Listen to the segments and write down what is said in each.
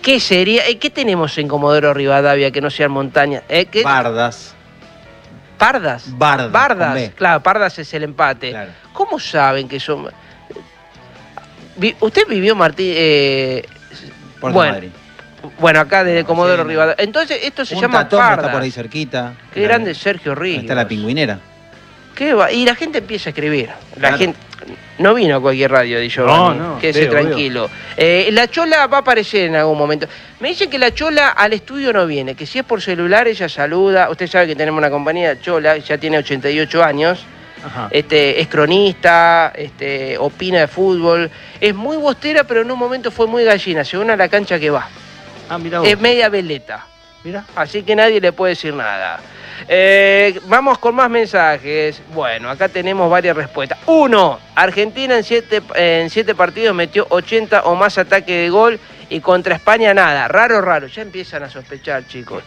¿Qué sería? ¿Qué tenemos en Comodoro Rivadavia que no sean montañas? Bardas. ¿Pardas? Bardas. Bardas, claro, Pardas es el empate. Claro. ¿Cómo saben que son...? ¿Usted vivió, Martín? Puerto Madryn. Bueno, acá desde Comodoro sí, Rivadavia. Entonces, esto se Punta llama Tomé Pardas. está por ahí cerquita. Qué grande Sergio Ríos. Está la Pingüinera. Y la gente empieza a escribir. La Claro. gente no vino a cualquier radio, Di Giovanni. No, quédese sí, tranquilo. La Chola va a aparecer en algún momento. Me dicen que la Chola al estudio no viene, que si es por celular ella saluda. Usted sabe que tenemos una compañía, Chola, ya tiene 88 años. Ajá. Es cronista, opina de fútbol. Es muy bostera, pero en un momento fue muy gallina, según a la cancha que va. Ah, mirá vos. Es media veleta. Mirá. Así que nadie le puede decir nada. Vamos con más mensajes. Bueno, acá tenemos varias respuestas. 1. Argentina en 7 partidos metió 80 o más ataques de gol y contra España nada. Raro. Ya empiezan a sospechar, chicos.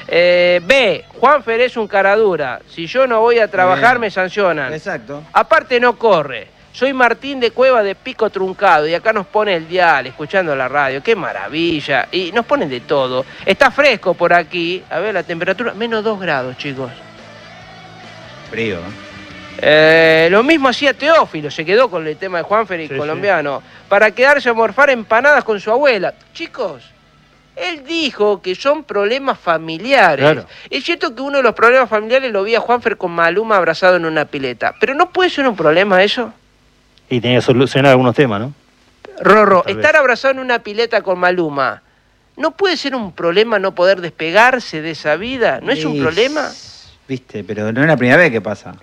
B. Juanfer es un caradura. Si yo no voy a trabajar me sancionan. Exacto. Aparte no corre. Soy Martín de Cueva de Pico Truncado y acá nos pone el dial, escuchando la radio. ¡Qué maravilla! Y nos ponen de todo. Está fresco por aquí. A ver, la temperatura, menos 2 grados, chicos. Frío. Lo mismo hacía Teófilo, se quedó con el tema de Juanfer y Sí, colombiano. Para quedarse a morfar empanadas con su abuela. Chicos, él dijo que son problemas familiares. Claro. Es cierto que uno de los problemas familiares lo vi a Juanfer con Maluma abrazado en una pileta. Pero ¿no puede ser un problema eso? Y tenía que solucionar algunos temas, ¿no? Rorro, Tal estar vez. abrazado en una pileta con Maluma, ¿no puede ser un problema no poder despegarse de esa vida? ¿No es un problema? Viste, pero no es la primera vez que pasa.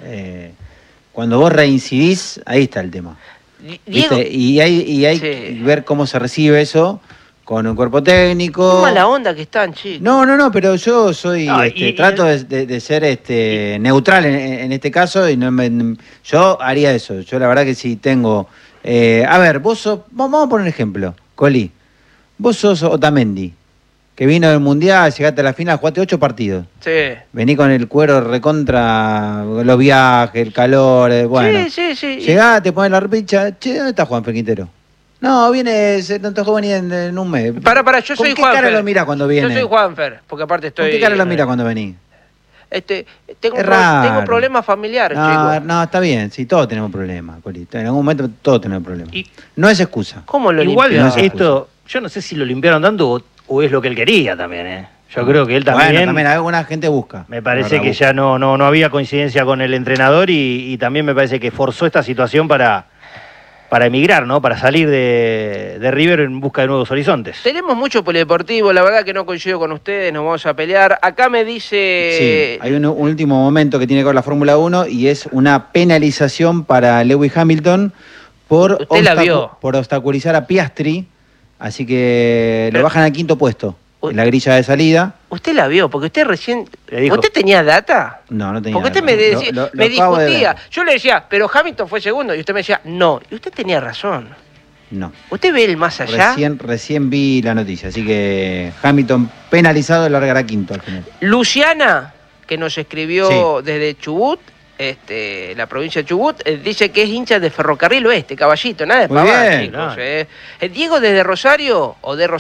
Cuando vos reincidís, ahí está el tema. Diego, ¿Viste? Y hay Sí. que ver cómo se recibe eso con un cuerpo técnico. qué mala onda que están, chicos. No, pero yo soy, No, trato de ser neutral en este caso y yo haría eso. Yo la verdad que si tengo... a ver, vamos a poner un ejemplo, Coli. Vos sos Otamendi, que vino del Mundial, llegaste a la final, jugaste 8 partidos. Sí. Vení con el cuero recontra los viajes, el calor, bueno. Sí. Llegás, te pones la repicha, che, ¿dónde está Juan Quintero? No, viene, no te venir en un mes. Para, yo soy ¿Con qué Juanfer. cara lo mira cuando viene? Yo soy Juanfer, porque aparte estoy... ¿Con qué cara lo mira cuando venís? Tengo Es raro. tengo problemas familiares, No, chicos. no, está bien, sí, todos tenemos problemas, Colito. En algún momento todos tenemos problemas. Y- No es excusa. ¿Cómo lo Igual limpió? no se esto, yo no sé si lo limpiaron tanto o es lo que él quería también, ¿eh? Yo creo que él también... Bueno, también alguna gente busca. Me parece La que busca. ya no había coincidencia con el entrenador y también me parece que forzó esta situación para emigrar, ¿no? Para salir de River en busca de nuevos horizontes. Tenemos mucho polideportivo, la verdad que no coincido con ustedes, nos vamos a pelear. Acá me dice... Sí, hay un último momento que tiene que ver la Fórmula 1 y es una penalización para Lewis Hamilton por, Usted la vio. por obstaculizar a Piastri, así que Pero- lo bajan al quinto puesto en la grilla de salida. Usted la vio, porque usted recién... Le dijo. ¿Usted tenía data? No tenía. Porque usted me, Lo- decía, lo me acabo de discutía. ver. Yo le decía, pero Hamilton fue segundo. Y usted me decía, no. Y usted tenía razón. No. ¿Usted ve el más allá? Recién vi la noticia, así que Hamilton penalizado largará quinto al final. Luciana, que nos escribió Sí. desde Chubut, la provincia de Chubut, dice que es hincha de Ferrocarril Oeste, Caballito, nada de Muy pavada, bien, chicos. claro. Diego desde Rosario,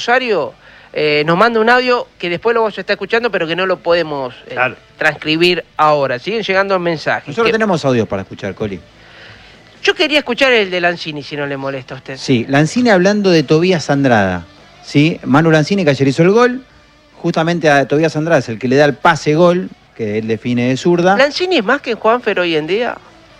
nos manda un audio que después lo vamos a estar escuchando, pero que no lo podemos Claro. transcribir ahora. Siguen llegando mensajes. Nosotros Que- tenemos audios para escuchar, Coli. Yo quería escuchar el de Lanzini, si no le molesta a usted. Sí, Lanzini hablando de Tobías Andrada. ¿Sí? Manu Lanzini, que ayer hizo el gol. Justamente a Tobías Andrada es el que le da el pase gol, que él define de zurda. ¿Lanzini es más que Juanfer hoy en día?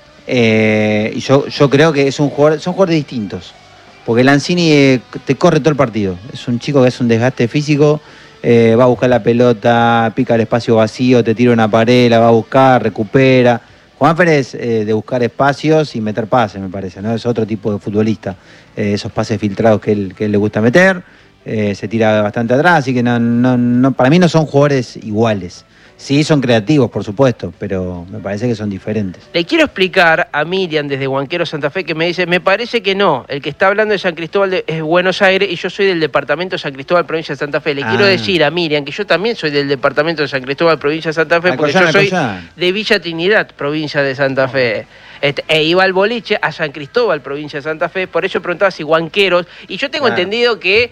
Y yo creo que son jugadores distintos. Porque Lanzini te corre todo el partido. Es un chico que es un desgaste físico. Va a buscar la pelota, pica el espacio vacío, te tira una pared, la va a buscar, recupera. Juanfer es de buscar espacios y meter pases, me parece, ¿no? Es otro tipo de futbolista. Esos pases filtrados que él le gusta meter. Se tira bastante atrás, así que no, para mí no son jugadores iguales. Sí, son creativos, por supuesto, pero me parece que son diferentes. Le quiero explicar a Miriam desde Huanquero Santa Fe que me dice, me parece que no, el que está hablando de San Cristóbal es Buenos Aires y yo soy del departamento de San Cristóbal, provincia de Santa Fe. Le quiero decir a Miriam que yo también soy del departamento de San Cristóbal, provincia de Santa Fe, porque yo soy de Villa Trinidad, provincia de Santa Fe. Iba al boliche a San Cristóbal, provincia de Santa Fe, por eso preguntaba si Huanqueros, y yo tengo entendido que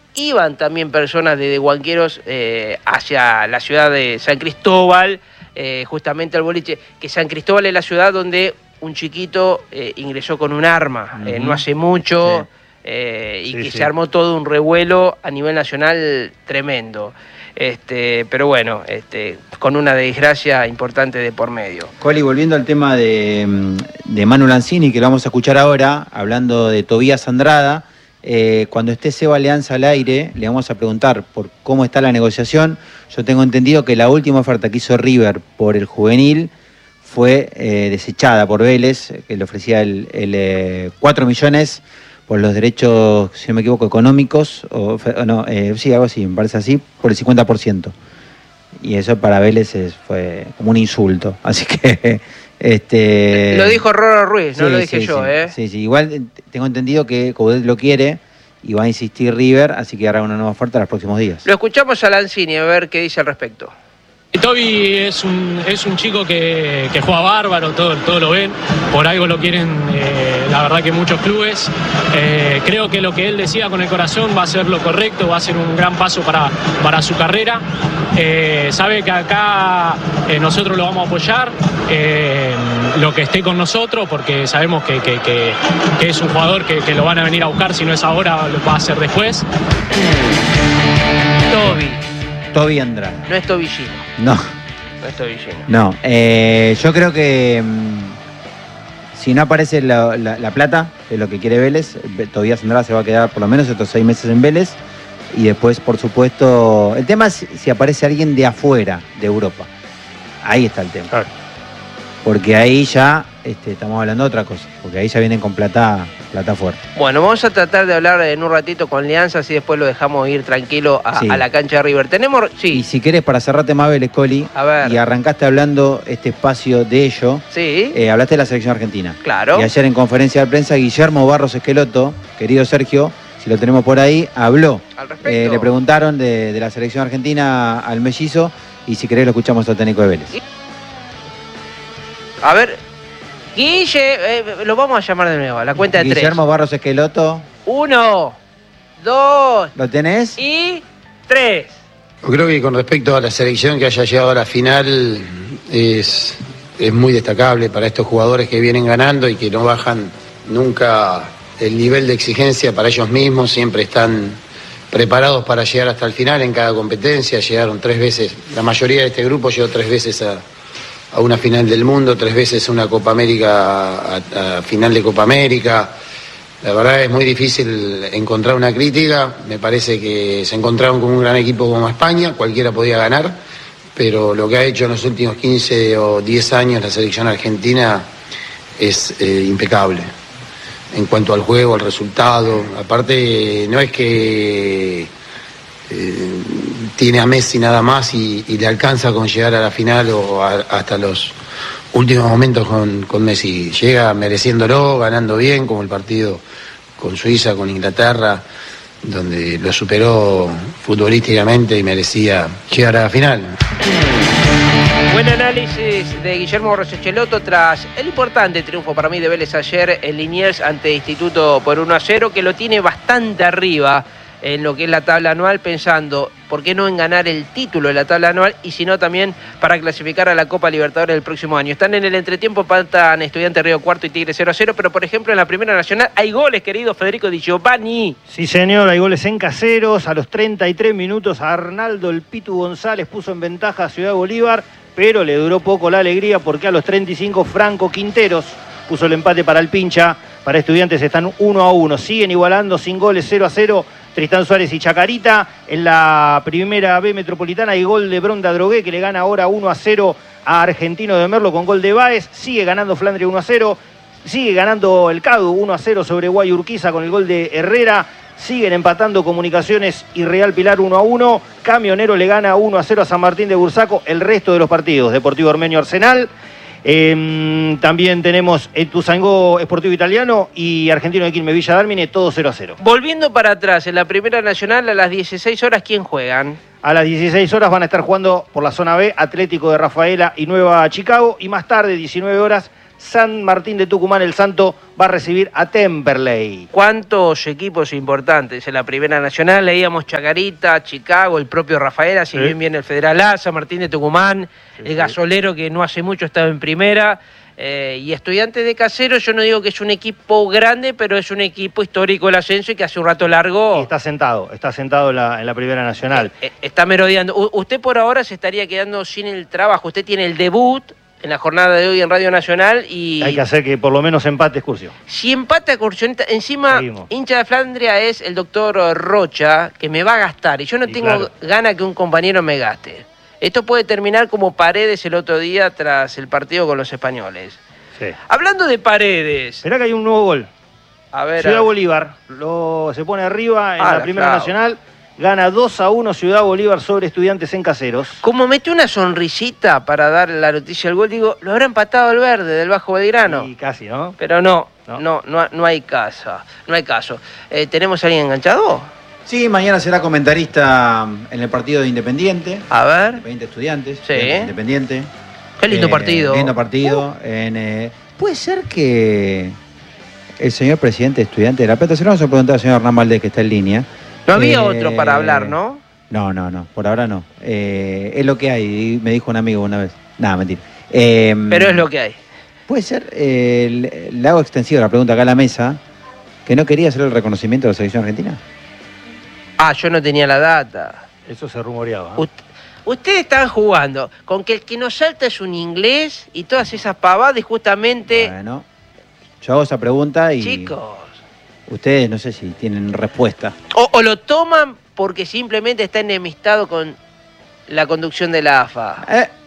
iban también personas desde Huanqueros hacia la ciudad de San Cristóbal, justamente al boliche, que San Cristóbal es la ciudad donde un chiquito ingresó con un arma no hace mucho, se armó todo un revuelo a nivel nacional tremendo. Pero bueno, con una desgracia importante de por medio. Coli, volviendo al tema de Manu Lanzini, que lo vamos a escuchar ahora, hablando de Tobías Andrada, cuando esté Seba Alianza al aire, le vamos a preguntar por cómo está la negociación. Yo tengo entendido que la última oferta que hizo River por el juvenil fue desechada por Vélez, que le ofrecía 4 millones por los derechos, si no me equivoco, económicos, sí, algo así, me parece así, por el 50%. Y eso para Vélez fue como un insulto. Así que... Lo dijo Roro Ruiz, no lo dije yo, Sí, igual tengo entendido que Coudet lo quiere y va a insistir River, así que hará una nueva oferta en los próximos días. Lo escuchamos a Lanzini a ver qué dice al respecto. Toby es un chico que juega bárbaro, todo lo ven, por algo lo quieren, la verdad que muchos clubes. Creo que lo que él decida con el corazón va a ser lo correcto, va a ser un gran paso para su carrera. Sabe que acá nosotros lo vamos a apoyar, lo que esté con nosotros, porque sabemos que es un jugador que lo van a venir a buscar, si no es ahora, lo va a hacer después. Toby Andrada. No es Tobillino. No. No es Tobillino. No. Yo creo que si no aparece la plata, que es lo que quiere Vélez, Tobías Andrada se va a quedar por lo menos estos 6 meses en Vélez. Y después, por supuesto, el tema es si aparece alguien de afuera, de Europa. Ahí está el tema. Claro. Porque ahí ya estamos hablando de otra cosa. Porque ahí ya vienen con plata fuerte. Bueno, vamos a tratar de hablar en un ratito con Alianzas y después lo dejamos ir tranquilo a la cancha de River. Tenemos... Sí. Y si querés, para cerrarte más Vélez, Coli, a ver. Y arrancaste hablando este espacio de ello. Sí. Hablaste de la selección argentina. Claro. Y ayer en conferencia de prensa, Guillermo Barros Esqueloto, querido Sergio, si lo tenemos por ahí, habló. Al respecto. Le preguntaron de la selección argentina al mellizo y si querés lo escuchamos al técnico de Vélez. A ver, Guille, lo vamos a llamar de nuevo, a la cuenta de 3. Guillermo Barros Esqueloto. 1, 2. ¿Lo tenés? Y 3. Yo creo que con respecto a la selección que haya llegado a la final es muy destacable para estos jugadores que vienen ganando y que no bajan nunca el nivel de exigencia para ellos mismos, siempre están preparados para llegar hasta el final en cada competencia. Llegaron 3 veces, la mayoría de este grupo llegó 3 veces a una final del mundo, 3 veces a una Copa América, a final de Copa América. La verdad es muy difícil encontrar una crítica. Me parece que se encontraron con un gran equipo como España, cualquiera podía ganar, pero lo que ha hecho en los últimos 15 o 10 años la selección argentina es impecable. En cuanto al juego, al resultado, aparte no es que tiene a Messi nada más y le alcanza con llegar a la final o hasta los últimos momentos con Messi. Llega mereciéndolo, ganando bien, como el partido con Suiza, con Inglaterra, donde lo superó futbolísticamente y merecía llegar a la final. Buen análisis de Guillermo Barros Esqueloto tras el importante triunfo para mí de Vélez ayer en Liniers ante Instituto por 1-0, que lo tiene bastante arriba en lo que es la tabla anual, pensando, ¿por qué no en ganar el título de la tabla anual? Y si no, también para clasificar a la Copa Libertadores del próximo año. Están en el entretiempo, empatan Estudiantes Río Cuarto y Tigre 0-0, pero por ejemplo en la Primera Nacional hay goles, querido Federico Di Giovanni. Sí, señor, hay goles en Caseros. A los 33 minutos Arnaldo el Pitu González puso en ventaja a Ciudad Bolívar, pero le duró poco la alegría porque a los 35 Franco Quinteros puso el empate para el Pincha. Para Estudiantes están 1-1, siguen igualando sin goles, 0-0. Tristán Suárez y Chacarita. En la Primera B Metropolitana hay gol de Bronda Drogué, que le gana ahora 1-0 a Argentino de Merlo con gol de Báez. Sigue ganando Flandria 1-0. Sigue ganando el CADU 1-0 sobre Guayurquiza con el gol de Herrera. Siguen empatando Comunicaciones y Real Pilar 1-1. Camionero le gana 1-0 a San Martín de Bursaco. El resto de los partidos: Deportivo Ormeño Arsenal. También tenemos Ituzaingó Sportivo Italiano y Argentino de Quilmes Villa Dálmine, todo 0-0. Volviendo para atrás, en la Primera Nacional a las 16 horas, ¿quién juegan? A las 16 horas van a estar jugando por la zona B Atlético de Rafaela y Nueva Chicago, y más tarde, 19 horas, San Martín de Tucumán, el Santo, va a recibir a Temperley. ¿Cuántos equipos importantes en la Primera Nacional? Leíamos Chacarita, Chicago, el propio Rafaela, si bien viene el Federal A, San Martín de Tucumán, el Gasolero, que no hace mucho estaba en Primera, y Estudiantes de Caseros. Yo no digo que es un equipo grande, pero es un equipo histórico del ascenso y que hace un rato largo... Y está sentado en la Primera Nacional. Está merodeando. Usted por ahora se estaría quedando sin el trabajo. Usted tiene el debut en la jornada de hoy en Radio Nacional y... Hay que hacer que por lo menos empate Excursión. Si empata Excursión, encima Seguimos. hincha de Flandria es el doctor Rocha, que me va a gastar. Y yo no tengo ganas que un compañero me gaste. Esto puede terminar como Paredes el otro día tras el partido con los españoles. Sí. Hablando de Paredes... Esperá que hay un nuevo gol. A ver, Ciudad Bolívar se pone arriba en la Primera Nacional. Gana 2-1 Ciudad Bolívar sobre Estudiantes en Caseros. Como metió una sonrisita para dar la noticia al gol, digo, lo habrá empatado el verde del Bajo Belgrano. Y casi, ¿no? Pero no hay caso. No hay caso. ¿Tenemos a alguien enganchado? Sí, mañana será comentarista en el partido de Independiente. A ver. Independiente Estudiantes. Sí. Independiente. Qué lindo partido. Lindo partido. Puede ser que el señor presidente de Estudiantes de La Plata, se lo vamos a preguntar al señor Hernán Valdés, que está en línea. No había otro para hablar, ¿no? No, por ahora no. Es lo que hay, me dijo un amigo una vez. Nada, mentira. Pero es lo que hay. Puede ser, le hago extensiva la pregunta acá a la mesa, que no quería hacer el reconocimiento de la selección argentina. Ah, yo no tenía la data. Eso se rumoreaba. ¿Eh? Ustedes están jugando con que el que nos salta es un inglés y todas esas pavadas y justamente... Bueno, yo hago esa pregunta y... Chicos... Ustedes no sé si tienen respuesta. O lo toman porque simplemente está enemistado con la conducción de la AFA.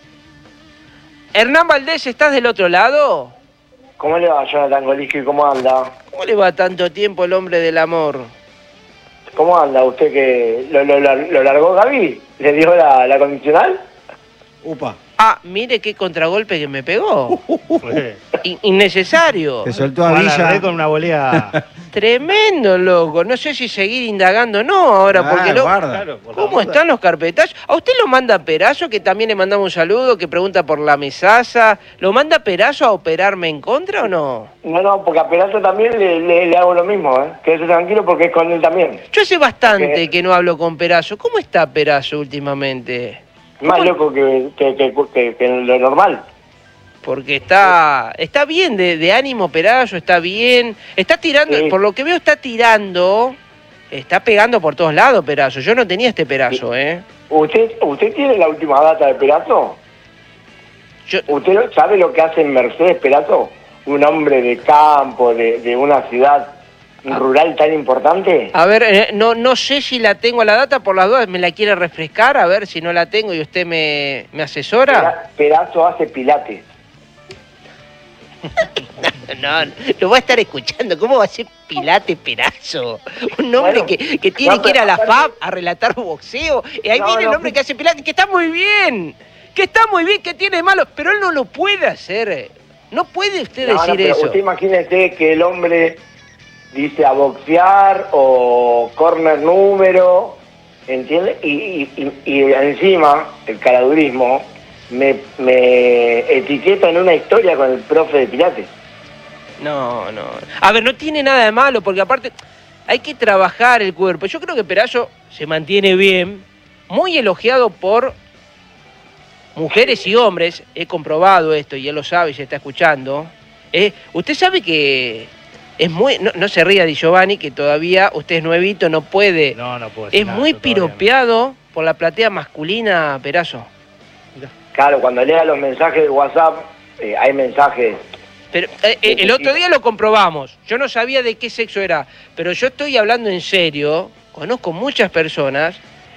Hernán Valdés, ¿estás del otro lado? ¿Cómo le va, Jonathan Golisky? ¿Cómo anda? ¿Cómo le va tanto tiempo el hombre del amor? ¿Cómo anda? ¿Usted que lo largó Gaby? ¿Le dio la condicional? Upa. Ah, mire qué contragolpe que me pegó. Innecesario. Te soltó a Villa. Con una volea. Tremendo, loco. No sé si seguir indagando o no ahora, porque guarda. ¿Cómo están los carpetazos? ¿A usted lo manda Perazo, que también le mandamos un saludo, que pregunta por la mesaza? ¿Lo manda Perazo a operarme en contra o no? No, porque a Perazo también le hago lo mismo, ¿eh? Quédese tranquilo porque es con él también. Yo hace bastante que no hablo con Perazo. ¿Cómo está Perazo últimamente? Más loco que lo normal. Porque está bien de ánimo Perazo, está bien. Está tirando, sí. Por lo que veo está tirando, está pegando por todos lados Perazo. Yo no tenía este Perazo, sí. ¿Usted tiene la última data de Perazo? ¿Usted sabe lo que hace en Mercedes Perazo? Un hombre de campo, de una ciudad rural tan importante. A ver, no sé si la tengo a la data, por las dudas me la quiere refrescar, a ver si no la tengo y usted me asesora. Perazo hace pilates. No, lo va a estar escuchando. ¿Cómo va a ser Pilates Perazo? Un hombre que tiene que ir a la FAB a relatar boxeo. Y ahí viene el hombre que hace Pilates, que está muy bien. Que tiene de malo. Pero él no lo puede hacer. No puede usted decir eso. Usted imagínese que el hombre dice a boxear o corner número, ¿entiende? Y encima, el caradurismo me etiqueta en una historia con el profe de Pilates. No. A ver, no tiene nada de malo, porque aparte hay que trabajar el cuerpo. Yo creo que Perazo se mantiene bien, muy elogiado por mujeres y hombres. He comprobado esto y él lo sabe y se está escuchando. Usted sabe que es muy... No se ría Di Giovanni, que todavía usted es nuevito, no puede. No puede. Es muy piropeado por la platea masculina, Perazo. Claro, cuando lea los mensajes de WhatsApp, hay mensajes... Pero el otro día lo comprobamos. Yo no sabía de qué sexo era, pero yo estoy hablando en serio. Conozco muchas personas.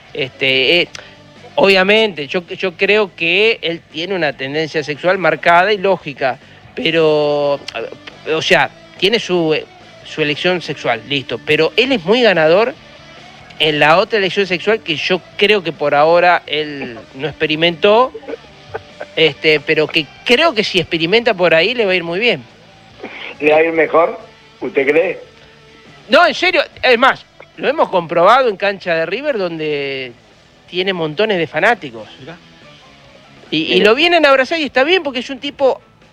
Obviamente, yo creo que él tiene una tendencia sexual marcada y lógica, pero, o sea, tiene su elección sexual, listo. Pero él es muy ganador en la otra elección sexual que yo creo que por ahora él no experimentó. Pero que creo que si experimenta por ahí le va a ir muy bien. ¿Le va a ir mejor? ¿Usted cree? No, en serio. Es más, lo hemos comprobado en cancha de River, donde tiene montones de fanáticos. Y lo vienen a abrazar y está bien porque es un tipo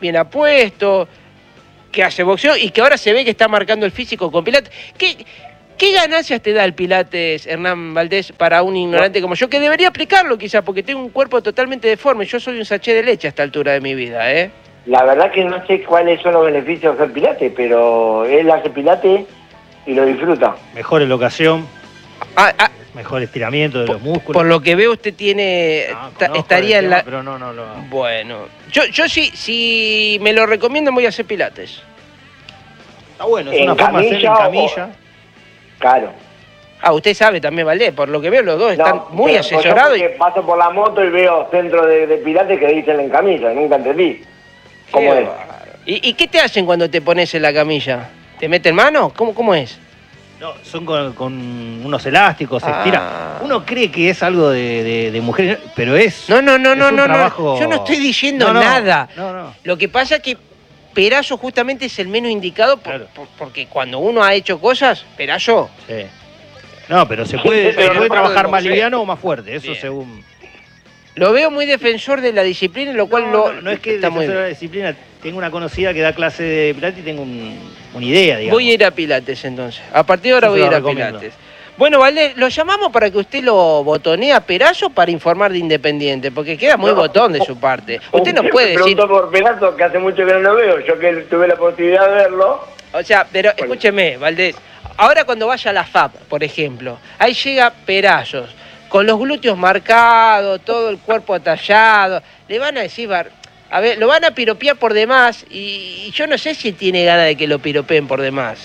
bien apuesto, que hace boxeo y que ahora se ve que está marcando el físico con Pilates. ¿Qué ganancias te da el Pilates, Hernán Valdés, para un ignorante como yo? Que debería aplicarlo quizás, porque tengo un cuerpo totalmente deforme. Yo soy un sachet de leche a esta altura de mi vida, ¿eh? La verdad que no sé cuáles son los beneficios de hacer Pilates, pero él hace Pilates y lo disfruta. Mejor elocación, mejor estiramiento de los músculos. Por lo que veo usted tiene... estaría en la... Pero no lo hago. Bueno, yo sí, si me lo recomiendan voy a hacer Pilates. Está bueno, es una forma de hacer en camilla. Claro. Usted sabe también, Valdés, por lo que veo los dos están muy asesorados. Yo paso por la moto y veo centro de Pilates que dicen en camilla, nunca entendí. ¿Cómo es? ¿Y qué te hacen cuando te pones en la camilla? ¿Te meten mano? ¿Cómo es? No, son con unos elásticos, se estira. Uno cree que es algo de mujeres, pero es. No. Trabajo... Yo no estoy diciendo nada. No. Lo que pasa es que Perazo justamente es el menos indicado Claro. porque cuando uno ha hecho cosas, Perazo. Sí. No, pero se puede trabajar más liviano o más fuerte, eso según. Lo veo muy defensor de la disciplina, lo cual no es que está muy defensor de la disciplina. Tengo una conocida que da clase de Pilates y tengo una idea, digamos. Voy a ir a Pilates entonces. A partir de ahora voy a ir a Pilates. Bueno, Valdés, lo llamamos para que usted lo botonee a Perazo para informar de Independiente, porque queda muy botón de su parte. Usted no puede decir... Preguntó por Perazo, que hace mucho que no lo veo, yo que tuve la posibilidad de verlo. O sea, pero escúcheme, Valdés, ahora cuando vaya a la FAP, por ejemplo, ahí llega Perazos, con los glúteos marcados, todo el cuerpo atallado, le van a decir... A ver, lo van a piropear por demás y yo no sé si tiene ganas de que lo piropeen por demás.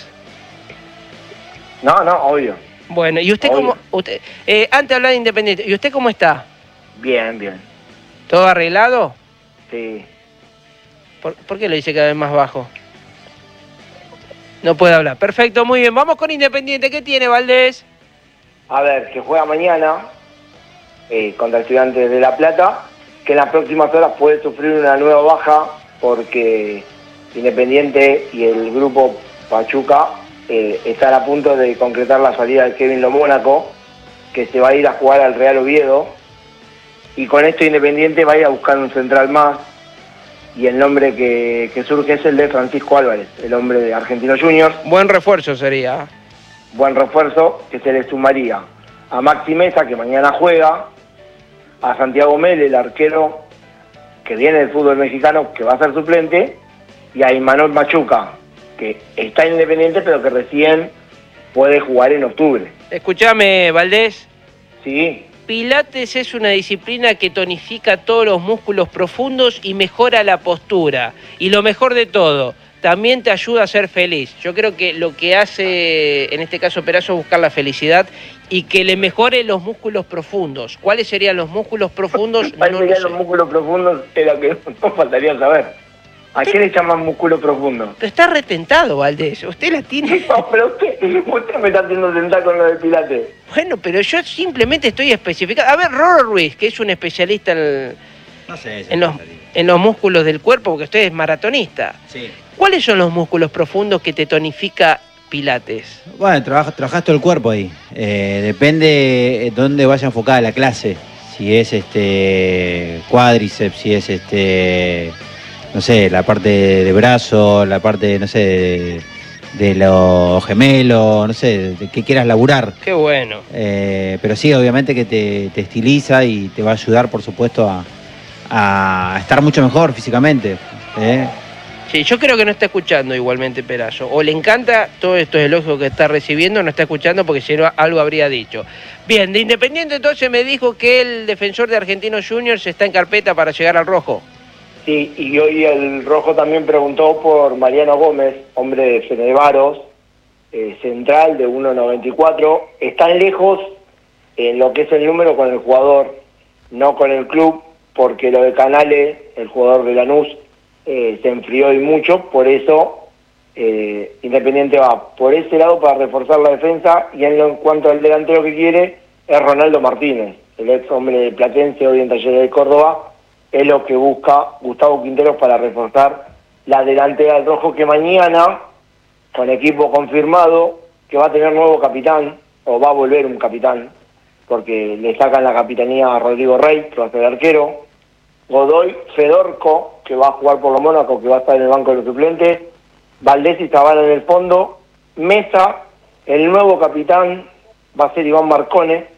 No, obvio. Bueno, ¿y usted cómo...? Antes de hablar de Independiente, ¿y usted cómo está? Bien. ¿Todo arreglado? Sí. ¿Por qué lo dice cada vez más bajo? No puede hablar. Perfecto, muy bien. Vamos con Independiente. ¿Qué tiene, Valdés? A ver, que juega mañana contra Estudiantes de La Plata, que en las próximas horas puede sufrir una nueva baja porque Independiente y el grupo Pachuca están a punto de concretar la salida de Kevin Lo Mónaco, que se va a ir a jugar al Real Oviedo, y con esto Independiente va a ir a buscar un central más, y el nombre que surge es el de Francisco Álvarez, el hombre de Argentinos Juniors. Buen refuerzo sería. Buen refuerzo que se le sumaría a Maxi Mesa, que mañana juega, a Santiago Mel, el arquero que viene del fútbol mexicano, que va a ser suplente, y a Imanol Machuca, que está en Independiente, pero que recién puede jugar en octubre. Escuchame, Valdés. Sí. Pilates es una disciplina que tonifica todos los músculos profundos y mejora la postura. Y lo mejor de todo, también te ayuda a ser feliz. Yo creo que lo que hace, en este caso Perazo, es buscar la felicidad y que le mejore los músculos profundos. ¿Cuáles serían los músculos profundos? ¿Cuáles serían los músculos profundos? Es lo que nos faltaría saber. ¿A qué le llaman músculo profundo? Pero está retentado, Valdés. Usted la tiene... No, pero usted me está haciendo tentar con lo de Pilates. Bueno, pero yo simplemente estoy especificando. A ver, Roro Ruiz, que es un especialista en los músculos del cuerpo, porque usted es maratonista. Sí. ¿Cuáles son los músculos profundos que te tonifica Pilates? Bueno, trabajás todo el cuerpo ahí. Depende dónde vaya enfocada la clase. Si es cuádriceps, si es no sé, la parte de brazo, la parte, no sé, de los gemelos, no sé, de que quieras laburar. Qué bueno. Pero sí, obviamente que te estiliza y te va a ayudar, por supuesto, a estar mucho mejor físicamente. Sí, yo creo que no está escuchando igualmente Perazo. O le encanta todos estos elogios que está recibiendo, no está escuchando porque si no algo habría dicho. Bien, de Independiente entonces me dijo que el defensor de Argentinos Juniors está en carpeta para llegar al rojo. Sí, y hoy el Rojo también preguntó por Mariano Gómez, hombre de Fenevaros, central de 1.94. Están lejos en lo que es el número con el jugador, no con el club, porque lo de Canales, el jugador de Lanús, se enfrió y mucho, por eso Independiente va por ese lado para reforzar la defensa, y en cuanto al delantero que quiere, es Ronaldo Martínez, el ex hombre de Platense, hoy en Talleres de Córdoba. Es lo que busca Gustavo Quinteros para reforzar la delantera del Rojo, que mañana, con equipo confirmado, que va a tener nuevo capitán, o va a volver un capitán, porque le sacan la capitanía a Rodrigo Rey, que va a ser arquero, Godoy, Fedorco, que va a jugar por los Mónaco, que va a estar en el banco de los suplentes, Valdés y Zavala en el fondo, Mesa, el nuevo capitán va a ser Iván Marcone,